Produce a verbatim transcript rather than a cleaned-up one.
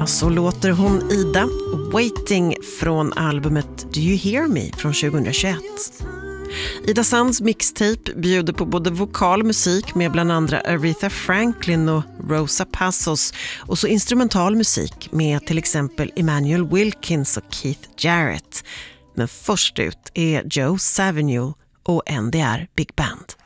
Så låter hon Ida, Waiting från albumet Do You Hear Me från tjugohundratjugoett. Ida Sands mixtape bjuder på både vokal musik med bland andra Aretha Franklin och Rosa Passos och så instrumental musik med till exempel Emmanuel Wilkins och Keith Jarrett. Men först ut är Joe Zawinul och N D R Big Band.